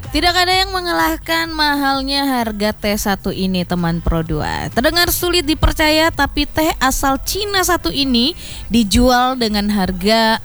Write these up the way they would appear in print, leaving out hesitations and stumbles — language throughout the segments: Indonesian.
Tidak ada yang mengalahkan mahalnya harga teh satu ini, teman Pro 2. Terdengar sulit dipercaya, tapi teh asal Cina satu ini dijual dengan harga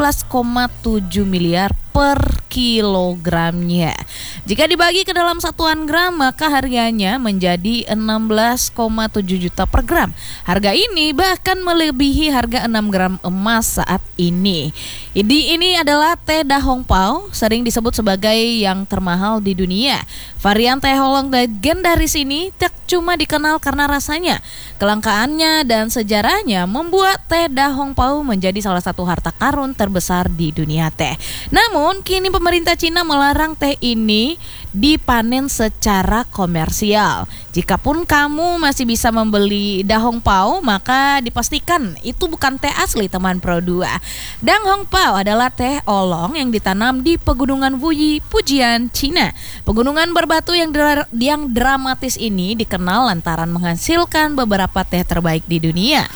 16,7 miliar per kilogramnya. Jika dibagi ke dalam satuan gram, maka harganya menjadi 16,7 juta per gram. Harga ini bahkan melebihi harga 6 gram emas saat ini. Ini adalah teh Da Hong Pao, sering disebut sebagai yang termahal di dunia. Varian teh oolong legendaris ini tak cuma dikenal karena rasanya, kelangkaannya dan sejarahnya membuat teh Da Hong Pao menjadi salah satu harta karun terbesar di dunia teh. Namun kini pemerintah Cina melarang teh ini dipanen secara komersial. Jikapun kamu masih bisa membeli Da Hong Pao, maka dipastikan itu bukan teh asli, teman Pro 2. Da Hong Pao adalah teh oolong yang ditanam di pegunungan Wuyi, Fujian, Cina. Pegunungan berbatu yang dramatis ini dikenal lantaran menghasilkan beberapa teh terbaik di dunia.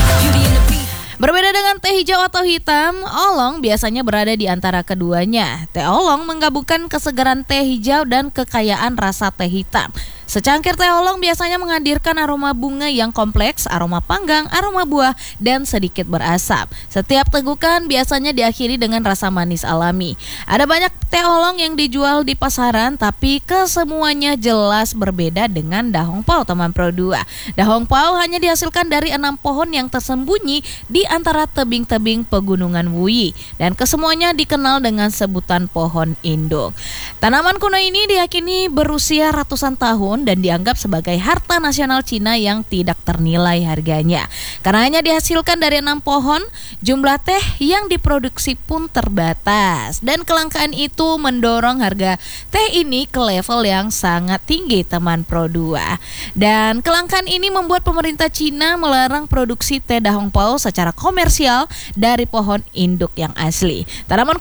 Berbeda dengan teh hijau atau hitam, oolong biasanya berada di antara keduanya. Teh oolong menggabungkan kesegaran teh hijau dan kekayaan rasa teh hitam. Secangkir teh oolong biasanya menghadirkan aroma bunga yang kompleks, aroma panggang, aroma buah, dan sedikit berasap. Setiap tegukan biasanya diakhiri dengan rasa manis alami. Ada banyak teh oolong yang dijual di pasaran, tapi kesemuanya jelas berbeda dengan Da Hong Pao, teman Pro 2. Da Hong Pao hanya dihasilkan dari 6 pohon yang tersembunyi di antara tebing-tebing pegunungan Wuyi, dan kesemuanya dikenal dengan sebutan pohon induk. Tanaman kuno ini diyakini berusia ratusan tahun dan dianggap sebagai harta nasional Cina yang tidak ternilai harganya. Karena hanya dihasilkan dari 6 pohon, jumlah teh yang diproduksi pun terbatas, dan kelangkaan itu mendorong harga teh ini ke level yang sangat tinggi, teman Pro 2. Dan kelangkaan ini membuat pemerintah Cina melarang produksi teh Da Hong Pao secara komersial dari pohon induk yang asli. Tanaman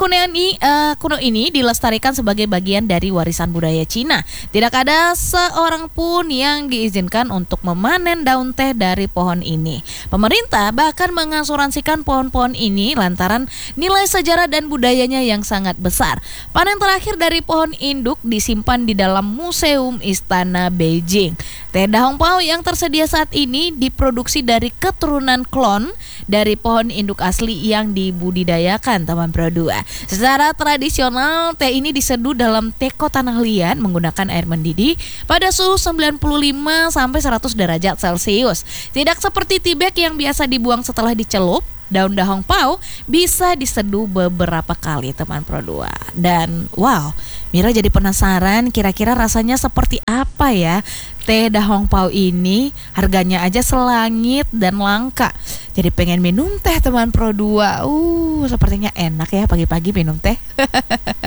kuno ini dilestarikan sebagai bagian dari warisan budaya Cina. Tidak ada seorang pun yang diizinkan untuk memanen daun teh dari pohon ini. Pemerintah bahkan mengasuransikan pohon-pohon ini lantaran nilai sejarah dan budayanya yang sangat besar. Panen terakhir dari pohon induk disimpan di dalam Museum Istana Beijing. Teh Da Hong Pao yang tersedia saat ini diproduksi dari keturunan klon dari pohon induk asli yang dibudidayakan, teman Pro 2. Secara tradisional, teh ini diseduh dalam teko tanah liat menggunakan air mendidih pada suhu 95 sampai 100 derajat Celcius. Tidak seperti tibek yang biasa dibuang setelah dicelup, daun Da Hong Pao bisa diseduh beberapa kali, teman Pro 2. Dan wow, Mira jadi penasaran kira-kira rasanya seperti apa ya teh Da Hong Pao ini. Harganya aja selangit dan langka. Jadi pengen minum teh, teman Pro 2. Sepertinya enak ya pagi-pagi minum teh.